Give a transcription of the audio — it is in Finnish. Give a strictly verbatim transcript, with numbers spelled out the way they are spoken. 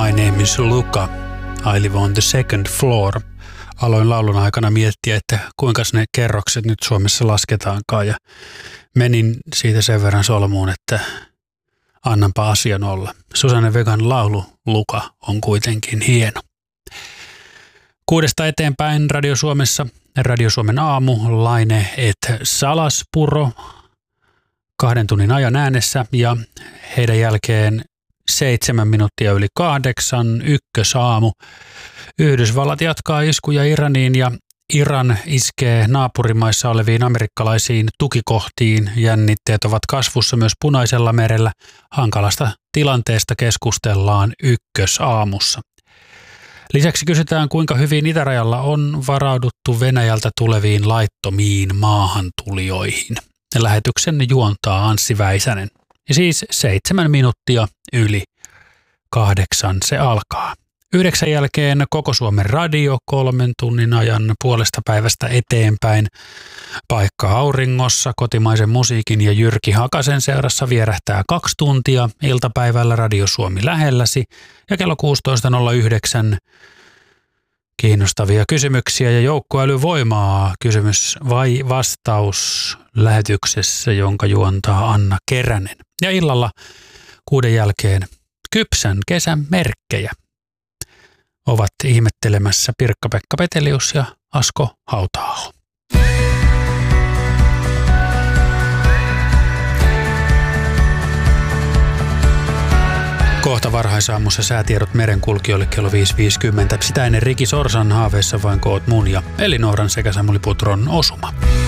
My name is Luca. I live on the second floor. Aloin laulun aikana miettiä, että kuinka ne kerrokset nyt Suomessa lasketaankaan ja menin siitä sen verran solmuun, että annanpa asian olla. Susanne Vegan laulu Luka on kuitenkin hieno. Kuudesta eteenpäin Radio Suomessa, Radio Suomen aamu, Laine et Salaspuro, kahden tunnin ajan äänessä ja heidän jälkeen seitsemän minuuttia yli kahdeksan, ykkösaamu. Yhdysvallat jatkaa iskuja Iraniin ja Iran iskee naapurimaissa oleviin amerikkalaisiin tukikohtiin. Jännitteet ovat kasvussa myös Punaisella merellä. Hankalasta tilanteesta keskustellaan ykkösaamussa. Lisäksi kysytään, kuinka hyvin itärajalla on varauduttu Venäjältä tuleviin laittomiin maahantulijoihin. Lähetyksen juontaa Anssi Väisänen. Ja siis seitsemän minuuttia yli kahdeksan se alkaa. Yhdeksän jälkeen Koko Suomen radio kolmen tunnin ajan puolesta päivästä eteenpäin. Paikka auringossa, kotimaisen musiikin ja Jyrki Hakasen seurassa vierähtää kaksi tuntia. Iltapäivällä Radio Suomi lähelläsi ja kello kuusitoista nolla yhdeksän kiinnostavia kysymyksiä ja joukkoälyvoimaa kysymys vai vastaus lähetyksessä, jonka juontaa Anna Keränen. Ja illalla kuuden jälkeen kypsän kesän merkkejä ovat ihmettelemässä Pirkka-Pekka Petelius ja Asko Hauta-aho. Kohta varhaisaamussa säätiedot merenkulkijoille kello viisi viisikymmentä. Sitä ennen Riki Sorsan haaveissa vain koot mun ja Elinooran sekä Samuli Putron osuma.